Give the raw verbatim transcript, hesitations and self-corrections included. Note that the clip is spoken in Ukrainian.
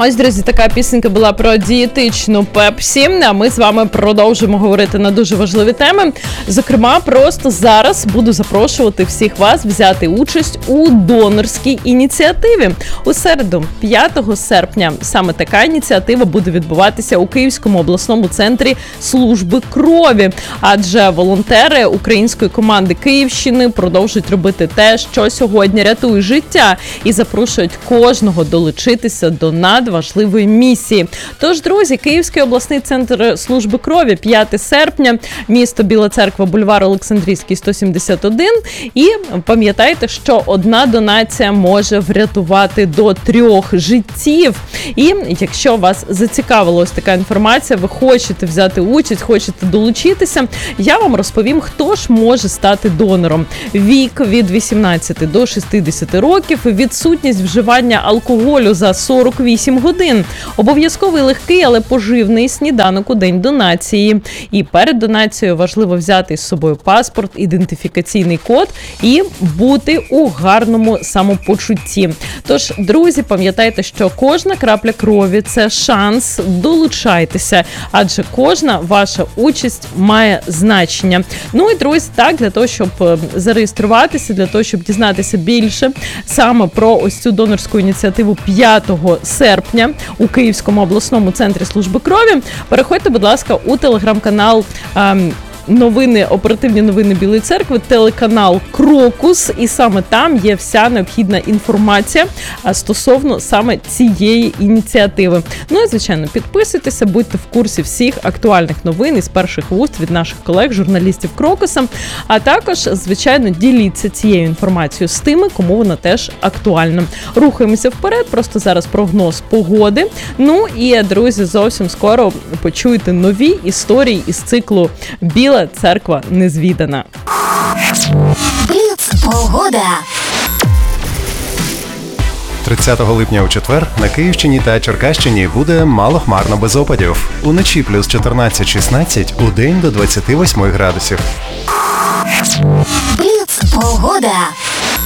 Ось, друзі, така пісенька була про дієтичну Пепсі, а ми з вами продовжимо говорити на дуже важливі теми. Зокрема, просто зараз буду запрошувати всіх вас взяти участь у донорській ініціативі. У середу, п'ятого серпня, саме така ініціатива буде відбуватися у Київському обласному центрі служби крові. Адже волонтери української команди Київщини продовжують робити те, що сьогодні рятує життя, і запрошують кожного долучитися до надважливої місії. Тож, друзі, Київський обласний центр служби крові, п'яте серпня, місто Біла Церква, бульвар Олександрійський, сто сімдесят один. І пам'ятайте, що одна донація може врятувати до трьох життів. І якщо вас зацікавила ось така інформація, ви хочете взяти участь, хочете долучитися, я вам розповім, хто ж може стати донором. Вік від вісімнадцяти до шістдесяти років, відсутність вживання алкоголю за сорок вісім годин, обов'язковий легкий, але поживний сніданок у день донації. І перед донацією важливо взяти з собою паспорт, ідентифікаційний код і бути у гарному самопочутті. Тож, друзі, пам'ятайте, що кожна крапля крові – це шанс, долучайтеся, адже кожна ваша участь має значення. Ну і, друзі, так, для того, щоб зареєструватися, для того, щоб дізнатися більше саме про ось цю донорську ініціативу п'ятого серпня у Київському обласному центрі служби крові, переходьте, будь ласка, у телеграм-канал ем, новини, оперативні новини Білої Церкви, телеканал Крокус, і саме там є вся необхідна інформація стосовно саме цієї ініціативи. Ну і, звичайно, підписуйтеся, будьте в курсі всіх актуальних новин із перших вуст від наших колег, журналістів Крокуса, а також, звичайно, діліться цією інформацією з тими, кому вона теж актуальна. Рухаємося вперед, просто зараз прогноз погоди. Ну і, друзі, зовсім скоро почуєте нові історії із циклу «Біла Церква незвідана». Погода. тридцятого липня у четвер на Київщині та Черкащині буде малохмарно без опадів. Уночі плюс чотирнадцять шістнадцять, у день до двадцяти восьми градусів. Погода.